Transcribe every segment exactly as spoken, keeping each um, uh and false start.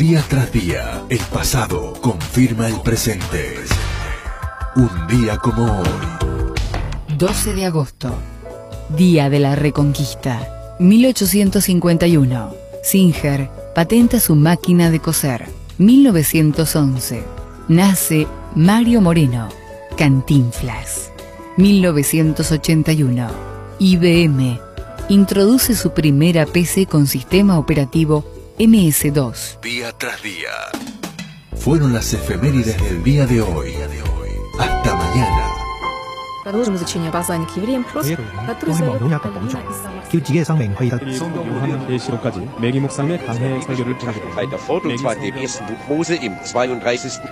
Día tras día, el pasado confirma el presente. Un día como hoy. doce de agosto, Día de la Reconquista, mil ochocientos cincuenta y uno. Singer patenta su máquina de coser. mil novecientos once. Nace Mario Moreno, Cantinflas. mil novecientos ochenta y uno. I B M introduce su primera P C con sistema operativo M S dos. Día tras día. Fueron las efemérides del día de hoy. Hasta mañana. Продолжим изучение послания к евреям, который Bei der Vortragsfahrt im ersten Buch Mose im zweiunddreißigsten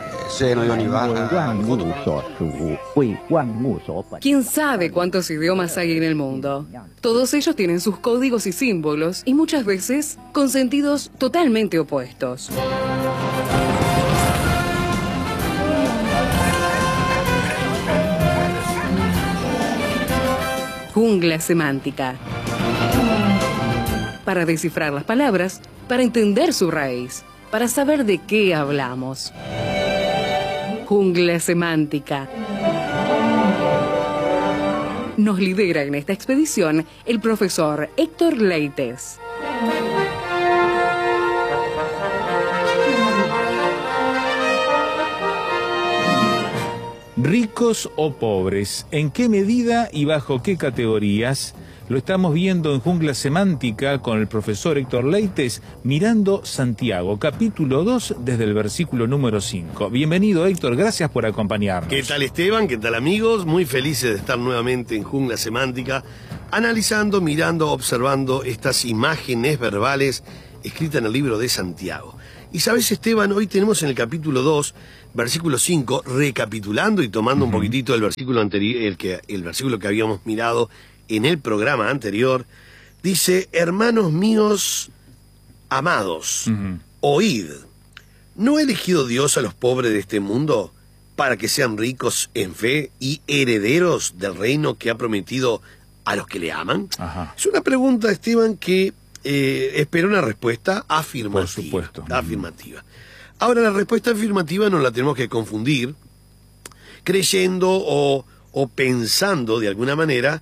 ¿Quién sabe cuántos idiomas hay en el mundo? Todos ellos tienen sus códigos y símbolos y muchas veces con sentidos totalmente opuestos. Jungla semántica. Para descifrar las palabras, para entender su raíz, para saber de qué hablamos. Jungla semántica. Nos lidera en esta expedición el profesor Héctor Leites. Ricos o pobres, ¿en qué medida y bajo qué categorías? Lo estamos viendo en Jungla Semántica con el profesor Héctor Leites, mirando Santiago, capítulo dos, desde el versículo número cinco. Bienvenido, Héctor, gracias por acompañarnos. ¿Qué tal, Esteban? ¿Qué tal, amigos? Muy felices de estar nuevamente en Jungla Semántica, analizando, mirando, observando estas imágenes verbales escritas en el libro de Santiago. Y sabes, Esteban, hoy tenemos en el capítulo dos, versículo cinco, recapitulando y tomando uh-huh. un poquitito el versículo anterior, el, que, el versículo que habíamos mirado en el programa anterior, dice: hermanos míos amados, uh-huh. oíd, ¿no ha elegido Dios a los pobres de este mundo para que sean ricos en fe y herederos del reino que ha prometido a los que le aman? Uh-huh. Es una pregunta, Esteban, que eh, espera una respuesta afirmativa. Por supuesto. Afirmativa. Ahora, la respuesta afirmativa no la tenemos que confundir creyendo o, o pensando de alguna manera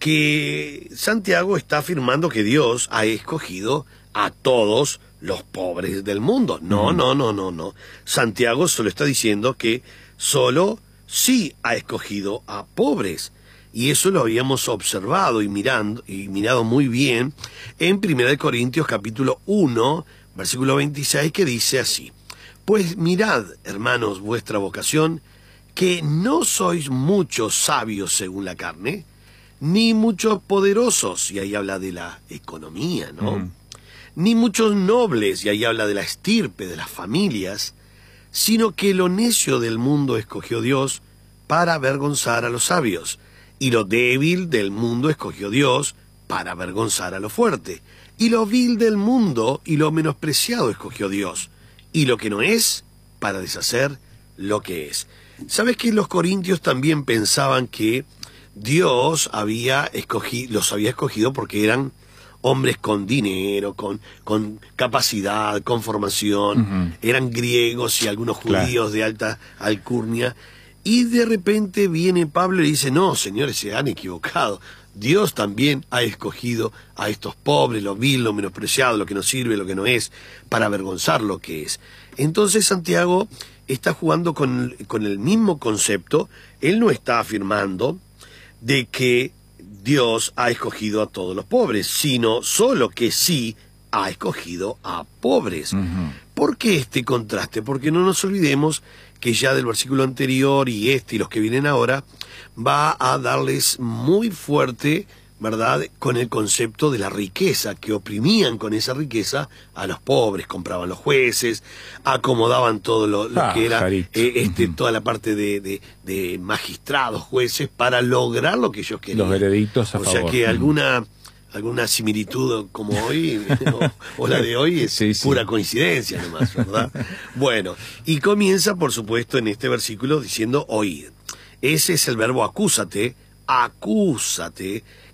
que Santiago está afirmando que Dios ha escogido a todos los pobres del mundo. No, mm. no, no, no, no. Santiago solo está diciendo que solo sí ha escogido a pobres. Y eso lo habíamos observado y mirando y mirado muy bien en Primera de Corintios capítulo uno, versículo veintiséis, que dice así: pues mirad, hermanos, vuestra vocación, que no sois muchos sabios según la carne, ni muchos poderosos, y ahí habla de la economía, ¿no? Mm. Ni muchos nobles, y ahí habla de la estirpe, de las familias, sino que lo necio del mundo escogió Dios para avergonzar a los sabios, y lo débil del mundo escogió Dios para avergonzar a lo fuerte, y lo vil del mundo y lo menospreciado escogió Dios, y lo que no es, para deshacer lo que es. ¿Sabes que los corintios también pensaban que Dios había escogido, los había escogido porque eran hombres con dinero, con, con capacidad, con formación, uh-huh. eran griegos y algunos judíos claro. de alta alcurnia, y de repente viene Pablo y dice: no, señores, se han equivocado. Dios también ha escogido a estos pobres, lo vil, lo menospreciado, lo que no sirve, lo que no es, para avergonzar lo que es. Entonces Santiago está jugando con, con el mismo concepto. Él no está afirmando de que Dios ha escogido a todos los pobres, sino solo que sí ha escogido a pobres. Uh-huh. ¿Por qué este contraste? Porque no nos olvidemos que ya del versículo anterior y este y los que vienen ahora va a darles muy fuerte, ¿verdad?, con el concepto de la riqueza, que oprimían con esa riqueza a los pobres, compraban los jueces, acomodaban todo lo, lo ah, que era eh, este, uh-huh. toda la parte de, de, de magistrados, jueces, para lograr lo que ellos querían. Los veredictos a o favor. O sea que uh-huh. alguna... alguna similitud como hoy, o, o la de hoy, es sí, sí. pura coincidencia nomás, ¿verdad? Bueno, y comienza, por supuesto, en este versículo diciendo: oíd. Ese es el verbo acúsate, acúsate,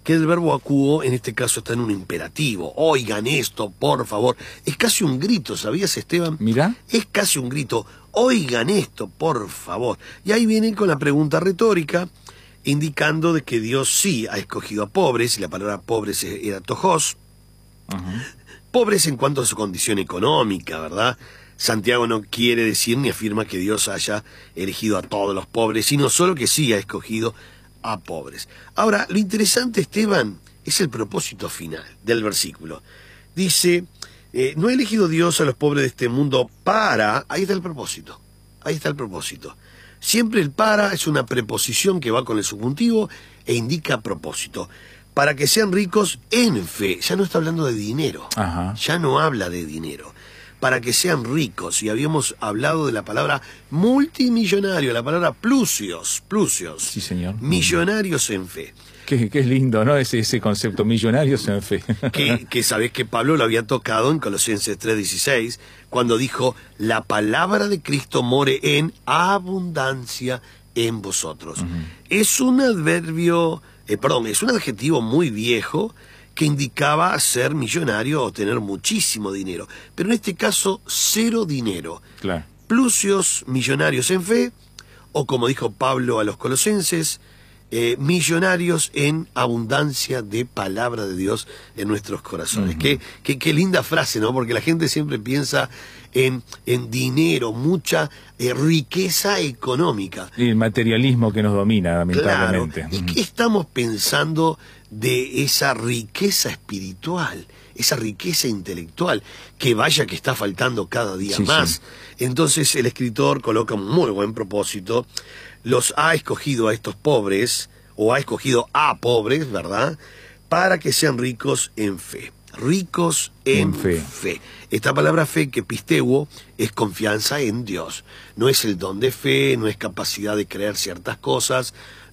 que el verbo acuo en este caso está en un imperativo. Oigan esto, por favor. Es casi un grito, ¿sabías, Esteban? Mirá. Es casi un grito. Oigan esto, por favor. Y ahí vienen con la pregunta retórica, indicando de que Dios sí ha escogido a pobres, y la palabra pobres era tojos. Uh-huh. Pobres en cuanto a su condición económica, ¿verdad? Santiago no quiere decir ni afirma que Dios haya elegido a todos los pobres, sino solo que sí ha escogido a pobres. Ahora, lo interesante, Esteban, es el propósito final del versículo. Dice, eh, no ha elegido Dios a los pobres de este mundo para... Ahí está el propósito, ahí está el propósito. Siempre el para es una preposición que va con el subjuntivo e indica propósito. Para que sean ricos en fe. Ya no está hablando de dinero. Ajá. Ya no habla de dinero. Para que sean ricos. Y habíamos hablado de la palabra multimillonario, la palabra plusios. Plusios. Sí, señor. Millonarios en fe. Qué, qué lindo, ¿no? Ese, ese concepto, millonarios en fe. Que, que sabés que Pablo lo había tocado en Colosenses tres dieciséis, cuando dijo, la palabra de Cristo more en abundancia en vosotros. Uh-huh. Es un adverbio... Eh, perdón, es un adjetivo muy viejo que indicaba ser millonario o tener muchísimo dinero. Pero en este caso, cero dinero. Claro. Plusios, millonarios en fe, o como dijo Pablo a los colosenses, eh, millonarios en abundancia de palabra de Dios en nuestros corazones. Uh-huh. Qué, qué, qué linda frase, ¿no? Porque la gente siempre piensa en, en dinero, mucha eh, riqueza económica. Y el materialismo que nos domina, lamentablemente. Claro. ¿Y qué estamos pensando de esa riqueza espiritual, esa riqueza intelectual, que vaya que está faltando cada día sí, más? Sí. Entonces el escritor coloca un muy buen propósito. Los ha escogido a estos pobres, o ha escogido a pobres, ¿verdad?, para que sean ricos en fe. Ricos en, en fe. fe. Esta palabra fe, que pisteuo, es confianza en Dios. No es el don de fe, no es capacidad de creer ciertas cosas,